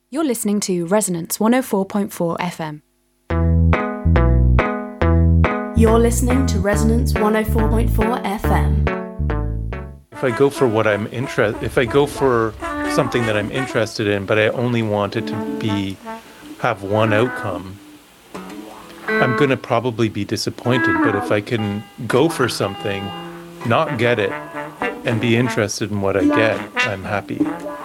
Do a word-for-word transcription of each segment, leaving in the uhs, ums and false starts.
You're listening to Resonance one oh four point four F M. You're listening to Resonance one oh four point four F M. If I go for what I'm interested, if I go for something that I'm interested in, but I only want it to be have one outcome, I'm going to probably be disappointed. But if I can go for something, not get it, and be interested in what I get, I'm happy.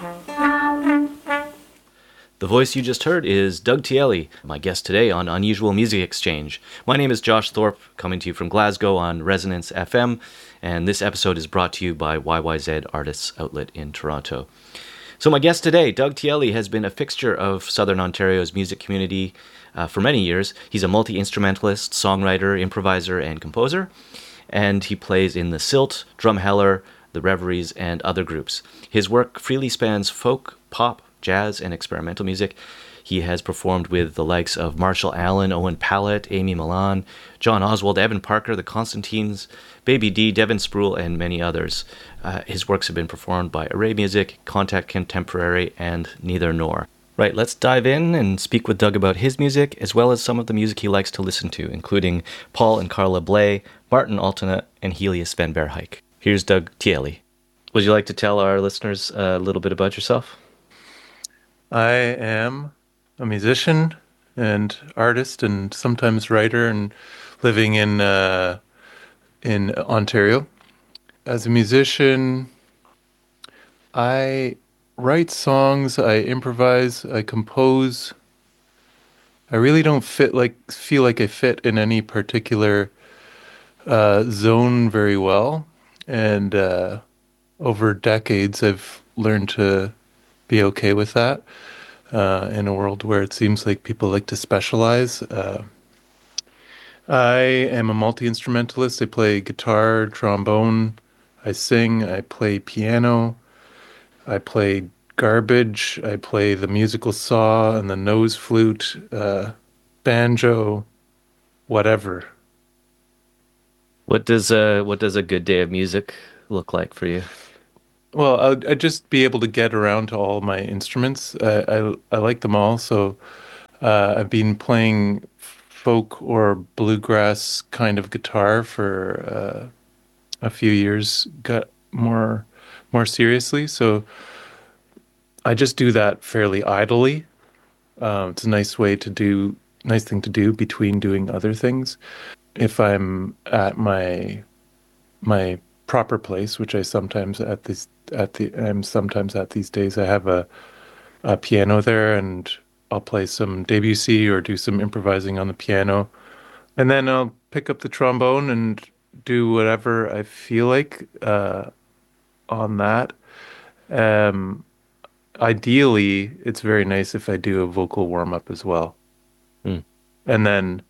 The voice you just heard is Doug Tielli, my guest today on Unusual Music Exchange. My name is Josh Thorpe, coming to you from Glasgow on Resonance F M, and this episode is brought to you by Y Y Z Artists Outlet in Toronto. So my guest today, Doug Tielli, has been a fixture of Southern Ontario's music community uh, for many years. He's a multi-instrumentalist, songwriter, improviser, and composer, and he plays in the Silt, Drumheller, the Reveries, and other groups. His work freely spans folk, pop, jazz, and experimental music. He has performed with the likes of Marshall Allen, Owen Pallett, Amy Milan, John Oswald, Evan Parker, the Constantines, Baby D, Devin Sproul, and many others. Uh, his works have been performed by Array Music, Contact Contemporary, and Neither Nor. Right, let's dive in and speak with Doug about his music, as well as some of the music he likes to listen to, including Paul and Carla Bley, Martin Altena, and Helios Van Berhijk. Here's Doug Tielli. Would you like to tell our listeners a little bit about yourself? I am a musician and artist and sometimes writer and living in uh, in Ontario. As a musician, I write songs, I improvise, I compose. I really don't fit like feel like I fit in any particular uh, zone very well. And uh, over decades, I've learned to be okay with that uh, in a world where it seems like people like to specialize. Uh, I am a multi-instrumentalist. I play guitar, trombone, I sing, I play piano, I play garbage, I play the musical saw and the nose flute, uh, banjo, whatever. What does uh, what does a good day of music look like for you? Well, I'd, I'd just be able to get around to all my instruments. I, I, I like them all. So uh, I've been playing folk or bluegrass kind of guitar for uh, a few years, got more more seriously. So I just do that fairly idly. Um, it's a nice way to do, nice thing to do between doing other things. If I'm at my my proper place, which I sometimes at this at the I'm sometimes at these days, I have a, a piano there, and I'll play some Debussy or do some improvising on the piano, and then I'll pick up the trombone and do whatever I feel like uh, on that. Um, ideally, it's very nice if I do a vocal warm up as well, Mm. and then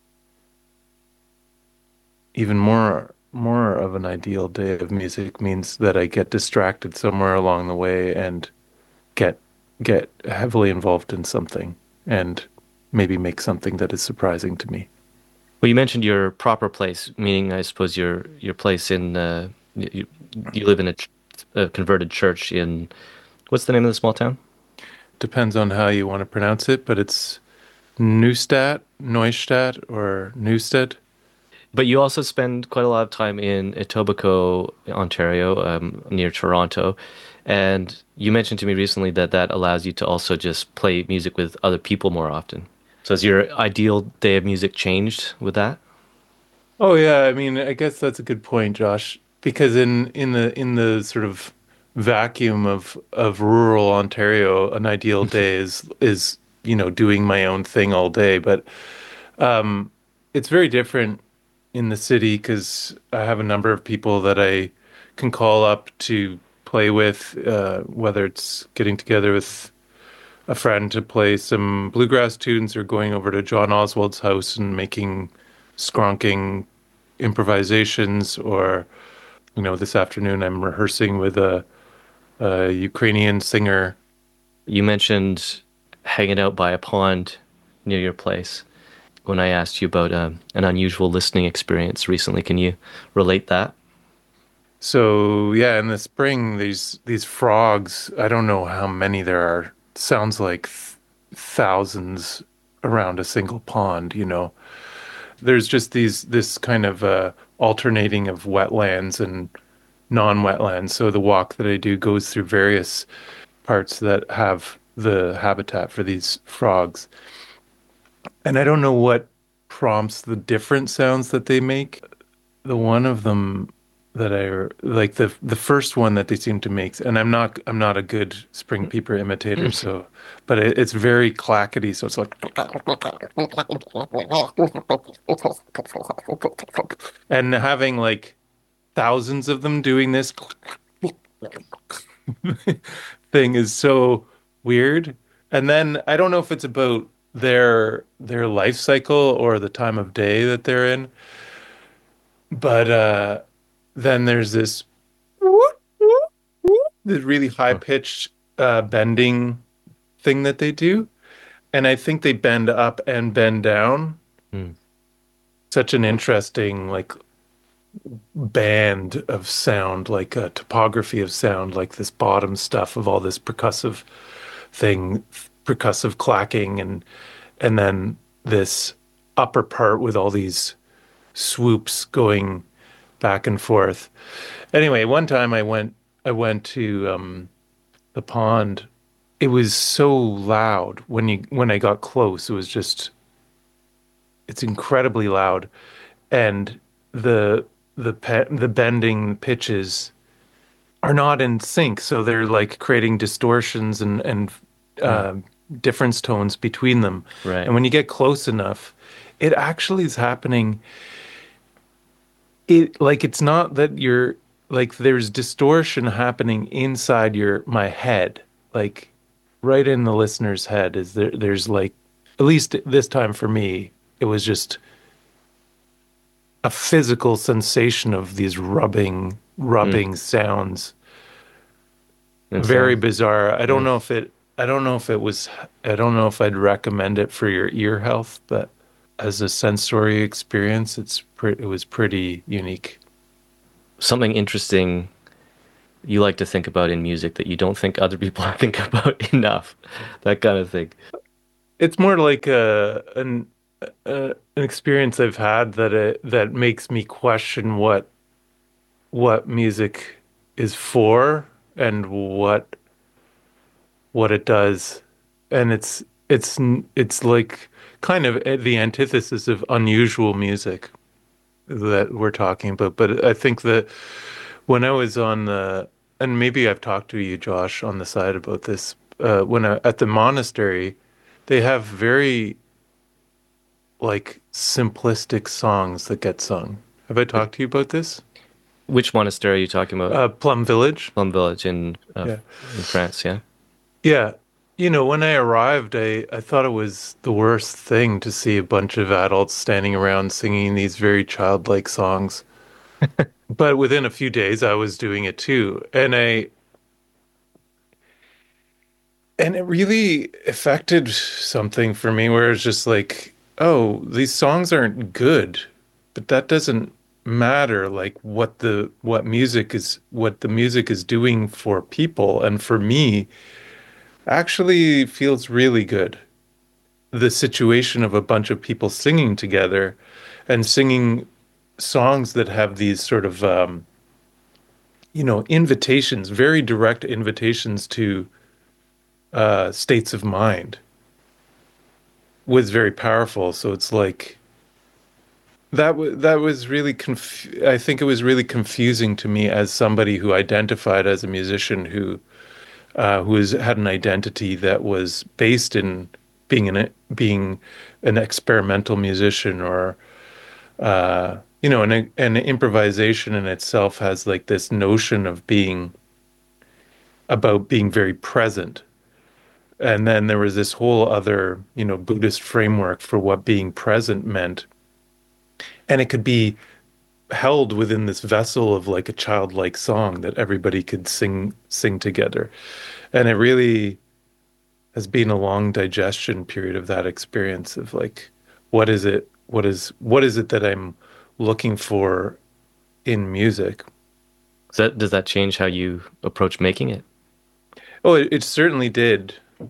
even more. More of an ideal day of music means that I get distracted somewhere along the way and get get heavily involved in something and maybe make something that is surprising to me. Well, you mentioned your proper place, meaning I suppose your your place in uh, you, you live in a, ch- a converted church in what's the name of the small town? Depends on how you want to pronounce it, but it's Neustadt, Neustadt, or Newstead. But you also spend quite a lot of time in Etobicoke, Ontario, um, near Toronto. And you mentioned to me recently that that allows you to also just play music with other people more often. So has your ideal day of music changed with that? Oh yeah, I mean, I guess that's a good point, Josh, because in in the in the sort of vacuum of of rural Ontario, an ideal day is is, you know, doing my own thing all day, but um it's very different in the city because I have a number of people that I can call up to play with, uh, whether it's getting together with a friend to play some bluegrass tunes or going over to John Oswald's house and making skronking improvisations, or, you know, this afternoon I'm rehearsing with a, a Ukrainian singer. You mentioned hanging out by a pond near your place when I asked you about um, an unusual listening experience recently. Can you relate that? So yeah, in the spring, these these frogs, I don't know how many there are, sounds like th- thousands around a single pond, you know. There's just these this kind of uh, alternating of wetlands and non-wetlands. So the walk that I do goes through various parts that have the habitat for these frogs. And I don't know what prompts the different sounds that they make. The one of them that I like the the first one that they seem to make, and I'm not I'm not a good spring peeper imitator, so but it, it's very clackety, so it's like and having like thousands of them doing this thing is so weird. And then I don't know if it's about their their life cycle or the time of day that they're in, but uh then there's this this really high pitched uh bending thing that they do, and I think they bend up and bend down. Mm. Such an interesting like band of sound, like a topography of sound, like this bottom stuff of all this percussive thing, percussive clacking, and and then this upper part with all these swoops going back and forth. Anyway, one time I went I went to um, the pond. It was so loud when you when I got close. It was just it's incredibly loud, and the the pe- the bending pitches are not in sync, so they're like creating distortions and and uh, difference tones between them. Right. And when you get close enough, it actually is happening. It like it's not that you're like there's distortion happening inside your my head, like right in the listener's head. Is there? There's like at least this time for me, it was just a physical sensation of these rubbing, rubbing mm. sounds. It Very sounds, bizarre. I don't mm. know if it. I don't know if it was. I don't know if I'd recommend it for your ear health, but as a sensory experience, it's pre- it was pretty unique. Something interesting you like to think about in music that you don't think other people think about enough. That kind of thing. It's more like a an a, an experience I've had that it, that makes me question what what music is for and what what it does, and it's it's it's like kind of the antithesis of unusual music that we're talking about. But I think that when I was on the, and maybe I've talked to you, Josh, on the side about this, uh, when I, at the monastery, they have very like simplistic songs that get sung. Have I talked to you about this? Which monastery are you talking about? Uh, Plum Village. Plum Village in, uh, yeah. in France, yeah? Yeah. You know, when I arrived, I, I thought it was the worst thing to see a bunch of adults standing around singing these very childlike songs. But within a few days, I was doing it too. And I, and it really affected something for me where it's just like, oh, these songs aren't good, but that doesn't matter. Like what the, what music is, what the music is doing for people. And for me, actually feels really good. The situation of a bunch of people singing together and singing songs that have these sort of, um, you know, invitations, very direct invitations to uh, states of mind was very powerful. So it's like, that, w- that was really, conf- I think it was really confusing to me as somebody who identified as a musician who Uh, who has had an identity that was based in being an being an experimental musician, or uh, you know, an an improvisation in itself has like this notion of being about being very present, and then there was this whole other, you know, Buddhist framework for what being present meant, and it could be held within this vessel of like a childlike song that everybody could sing sing together. And it really has been a long digestion period of that experience of like, what is it what is what is it that I'm looking for in music? Does that, does that change how you approach making it? Oh, it, it certainly did.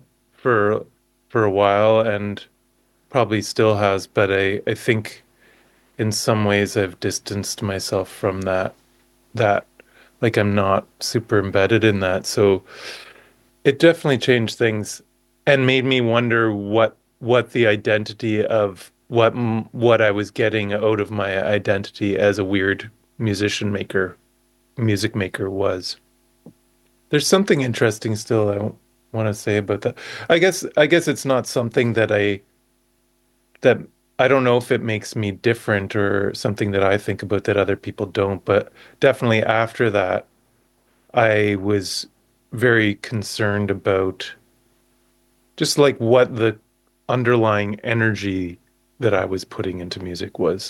for for a while and probably still has, but I, I think in some ways I've distanced myself from that that like I'm not super embedded in that. So it definitely changed things and made me wonder what what the identity of what what I was getting out of my identity as a weird musician maker, music maker was. There's something interesting still I want to say about that. I guess I guess it's not something that I that I don't know if it makes me different or something that I think about that other people don't, but definitely after that, I was very concerned about just like what the underlying energy that I was putting into music was.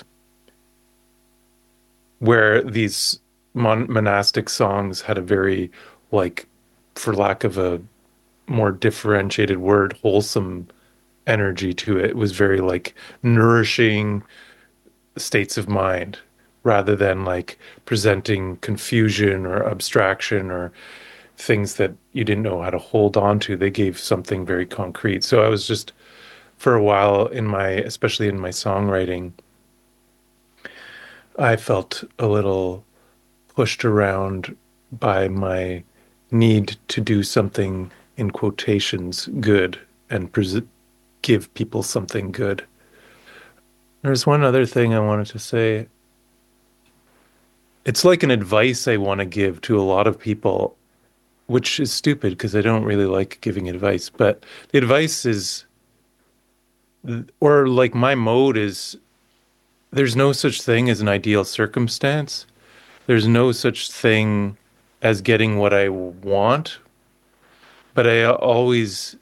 Where these mon- monastic songs had a very, like, for lack of a more differentiated word, wholesome energy to it. It was very like nourishing states of mind rather than like presenting confusion or abstraction or things that you didn't know how to hold on to. They gave something very concrete. So I was just, for a while in my, especially in my songwriting, I felt a little pushed around by my need to do something in quotations good and pres- give people something good. There's one other thing I wanted to say. It's like an advice I want to give to a lot of people, which is stupid because I don't really like giving advice. But the advice is, or like my mode is, there's no such thing as an ideal circumstance. There's no such thing as getting what I want. But I always,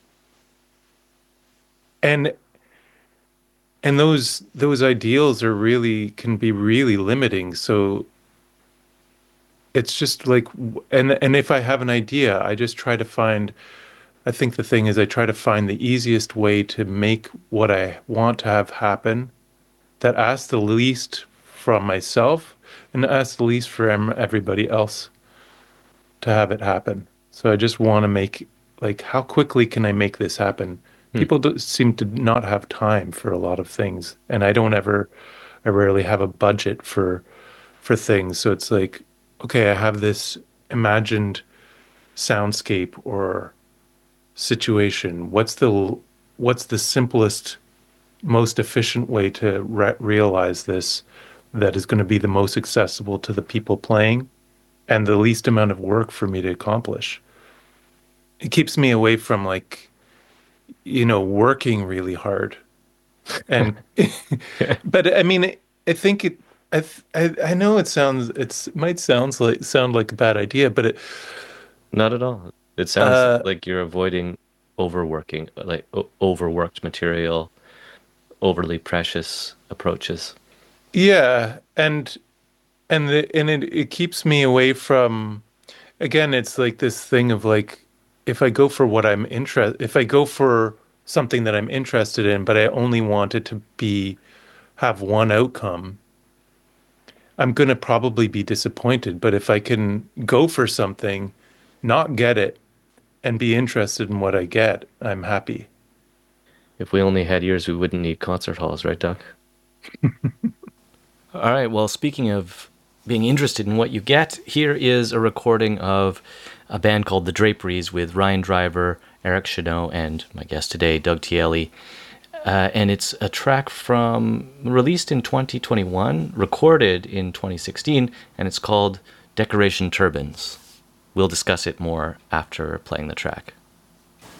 and and those those ideals are really can be really limiting. So it's just like, and and if I have an idea, I just try to find, I think the thing is I try to find the easiest way to make what I want to have happen that asks the least from myself and asks the least from everybody else to have it happen. So I just want to make, like, how quickly can I make this happen? Hmm. People do, seem to not have time for a lot of things, and I don't ever, I rarely have a budget for for things. So it's like, okay, I have this imagined soundscape or situation. What's the what's the simplest, most efficient way to re- realize this that is going to be the most accessible to the people playing and the least amount of work for me to accomplish? It keeps me away from, like, you know, working really hard. And but I mean, I think it I, I I know it sounds it's it might sound like sound like a bad idea, but it not at all. It sounds uh, like you're avoiding overworking, like o- overworked material, overly precious approaches. Yeah, and and the, and it it keeps me away from, again, it's like this thing of like, if I go for what I'm interested, if I go for something that I'm interested in, but I only want it to be have one outcome, I'm going to probably be disappointed. But if I can go for something, not get it, and be interested in what I get, I'm happy. If we only had ears, we wouldn't need concert halls, right, Doc? All right, well, speaking of being interested in what you get, here is a recording of a band called The Draperies with Ryan Driver, Eric Chenaux, and my guest today, Doug Tielli. Uh, and it's a track from, released in twenty twenty-one, recorded in twenty sixteen, and it's called Decoration Turbines. We'll discuss it more after playing the track.